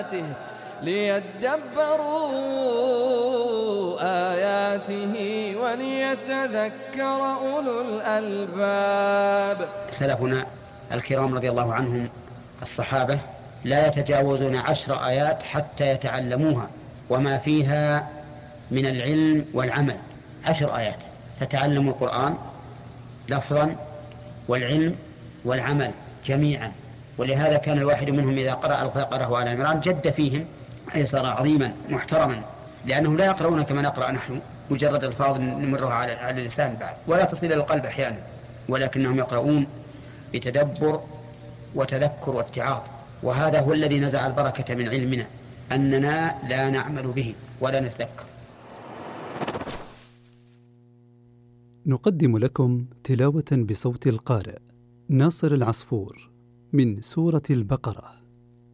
ليدبروا آياته وليتذكر أولو الألباب. سلفنا الكرام رضي الله عنهم الصحابة لا يتجاوزون 10 آيات حتى يتعلموها وما فيها من العلم والعمل. 10 آيات، فتعلموا القرآن لفظا والعلم والعمل جميعا. ولهذا كان الواحد منهم إذا قرأ البقرة وآل عمران جد فيهم، أي صار عظيما محترما، لأنهم لا يقرؤون كما نقرأ نحن مجرد الفاظ نمرها على اللسان بعد ولا تصل إلى القلب أحيانا، ولكنهم يقرؤون بتدبر وتذكر واتعاظ. وهذا هو الذي نزع البركة من علمنا، أننا لا نعمل به ولا نتذكر. نقدم لكم تلاوة بصوت القارئ ناصر العصفور من سورة البقرة.